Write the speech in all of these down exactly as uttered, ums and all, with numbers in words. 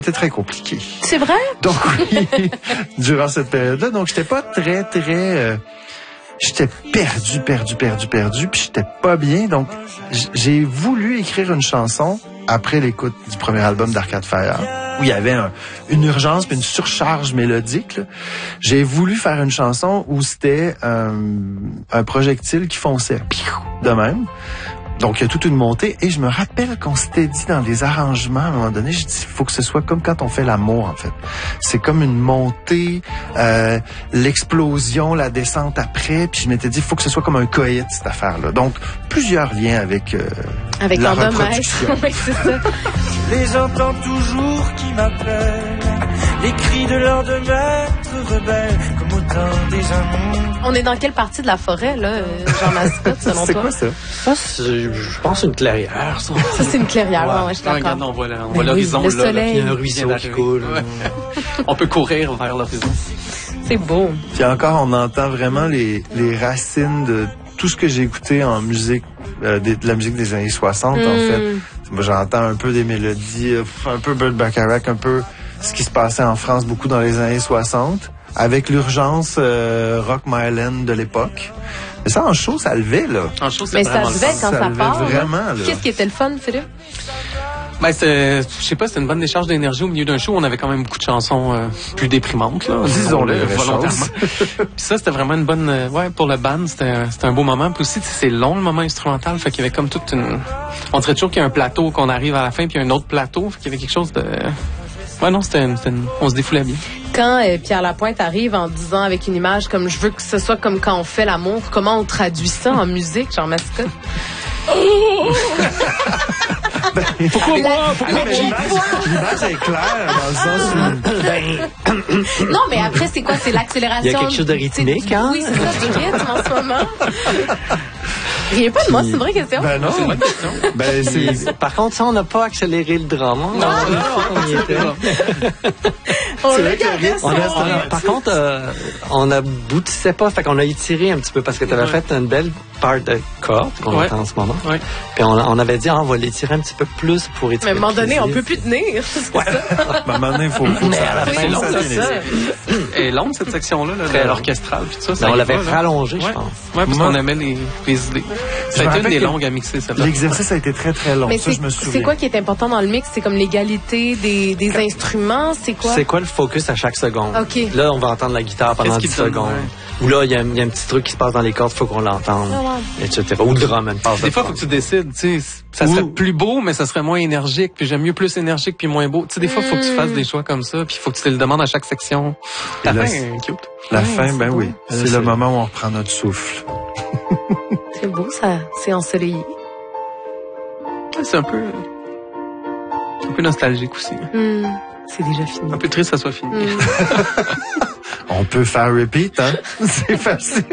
C'était très compliqué. C'est vrai? Donc oui, durant cette période-là, donc j'étais pas très, très... Euh, j'étais perdu, perdu, perdu, perdu, puis j'étais pas bien. Donc j'ai voulu écrire une chanson après l'écoute du premier album d'Arcade Fire, où il y avait un, une urgence puis une surcharge mélodique. Là. J'ai voulu faire une chanson où c'était un, un projectile qui fonçait de même. Donc, il y a toute une montée. Et je me rappelle qu'on s'était dit dans les arrangements, à un moment donné, j'ai dit, il faut que ce soit comme quand on fait l'amour, en fait. C'est comme une montée, euh, l'explosion, la descente après. Puis je m'étais dit, il faut que ce soit comme un coït, cette affaire-là. Donc, plusieurs liens avec, euh, avec la reproduction. Oui, c'est ça. Les entends toujours qui m'appellent, les cris de l'heure de maître rebelle, comme au temps des amours. On est dans quelle partie de la forêt, là, Jean Mascotte, selon c'est toi? C'est quoi ça? Ça, c'est, je pense, une clairière, ça. Ça, c'est une clairière, ouais, ouais, je suis d'accord. Regarde, on voit, la, on Ben voit l'horizon, oui, le là. soleil. Il y a un ruisseau qui coule. Ouais. On peut courir vers l'horizon. C'est beau. Puis encore, on entend vraiment les, les racines de tout ce que j'ai écouté en musique, euh, de, de la musique des années soixante, mm. en fait. Moi, j'entends un peu des mélodies, un peu Burt Bacharach, un peu ce qui se passait en France beaucoup dans les années soixante, avec l'urgence euh, Rock My Land de l'époque. Mais ça, en show, ça levait, là. En show, c'est Mais vraiment ça levait quand ça, ça part. Vraiment, là. Qu'est-ce qui était le fun, Philippe? Ben, c'est, je sais pas, c'était une bonne décharge d'énergie au milieu d'un show. On avait quand même beaucoup de chansons euh, plus déprimantes, là. Disons-le, volontairement. Puis ça, c'était vraiment une bonne, euh, ouais, pour le band, c'était, c'était un beau moment. Puis aussi, c'est long, le moment instrumental. Fait qu'il y avait comme toute une, on dirait toujours qu'il y a un plateau, qu'on arrive à la fin, puis il y a un autre plateau. Fait qu'il y avait quelque chose de, ouais, non, c'était, une, c'était une, on se défoulait bien. Quand euh, Pierre Lapointe arrive en disant avec une image comme je veux que ce soit comme quand on fait l'amour, comment on traduit ça en musique, Jean Mascotte? Ben, pourquoi la, moi? Pourquoi la, l'image, l'image est claire dans le sens où... Ben, non, mais après, c'est quoi? C'est l'accélération. Il y a quelque chose de rythmique, hein? Oui, c'est ça, du rythme en ce moment. Riez pas de moi, c'est une vraie question. Ben non. C'est une bonne question. Ben, c'est... Par contre, ça, on n'a pas accéléré le drame. Hein? Non, On, non, on y était. On c'est l'a vrai que gardé, le rythme, ça. On a, on a- par contre, euh, on aboutissait pas, fait qu'on a étiré un petit peu parce que tu avais Ouais. fait une belle part de corde qu'on Ouais. entend en ce moment. Ouais. Puis on, on avait dit, ah, on va l'étirer un petit peu plus pour Mais étirer. à un moment donné, le on peut plaisir. plus tenir. C'est Ouais. ça. Ben, maintenant, il faut, faut que Mais ça à la arrête. fin, Faut non, que ça c'est finisse. ça. Elle est longue, cette section-là, là, Très de long. l'orchestral, puis tout ça. ça Mais on y l'avait va, là. rallongé, je Ouais. pense. Ouais, parce Moi- qu'on aimait les, les idées. Je Ça a me été une rappelle des que longues à mixer, celle-là. L'exercice a été très, très long. Mais ça, c'est, je me souviens. c'est quoi qui est important dans le mix? C'est comme l'égalité des, des instruments? C'est quoi? C'est quoi le focus à chaque seconde? OK. Là, on va entendre la guitare pendant Qu'est-ce qui dix te donne, secondes. ouais. Ou là, il y, a un- il y a un petit truc qui se passe dans les cordes, il faut qu'on l'entende, Ah ouais. et cetera. Ou le drum, une passe de Des fois, il drum. faut que tu décides, tu sais, ça serait Ou- plus beau, mais ça serait moins énergique, puis j'aime mieux plus énergique puis moins beau. Tu sais, des fois, il faut que tu fasses des choix comme ça, puis il faut que tu te le demandes à chaque section. La Et là, fin c'est- est cute. La Ouais, fin, c'est ben beau. oui. Là, C'est c'est- le moment où on reprend notre souffle. C'est beau, ça. C'est ensoleillé. Ouais, c'est un peu, un peu nostalgique aussi. Hmm. C'est déjà fini. Un peu triste que ça soit fini. Hmm. On peut faire repeat, hein? C'est facile.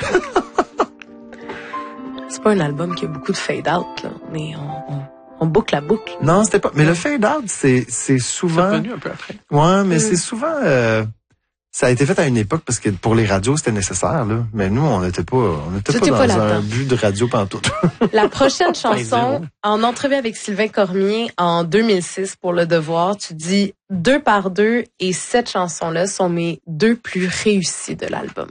C'est pas un album qui a beaucoup de fade-out, là. Mais on, on, on boucle la boucle. Non, c'était pas. Mais le fade out, c'est c'est C'est souvent. revenu un peu après. Ouais, mais Mm. c'est souvent. Euh, ça a été fait à une époque parce que pour les radios c'était nécessaire là. Mais nous, on n'était pas, on n'était pas C'était dans pas un là-dedans. but de radio pantoute. La prochaine chanson, zéro. en entrevue avec Sylvain Cormier en deux mille six pour Le Devoir, tu dis deux par deux et cette chanson-là sont mes deux plus réussies de l'album.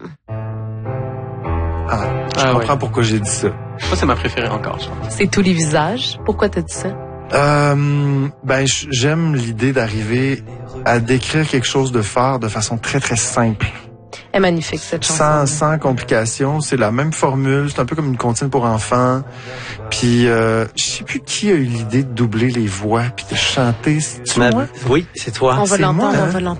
Ah, je Ah, comprends ouais. pourquoi j'ai dit ça. Moi, c'est ma préférée encore, je pense. C'est tous les visages. Pourquoi t'as dit ça? Euh, ben, j- j'aime l'idée d'arriver à décrire quelque chose de fort de façon très très simple, Elle est magnifique, cette chanson. sans sans complication. C'est la même formule. C'est un peu comme une comptine pour enfants. Puis, euh, je sais plus qui a eu l'idée de doubler les voix puis de chanter. C'est Ma- moi? Oui, c'est toi. On va c'est l'entendre, moi, hein? on va l'entendre.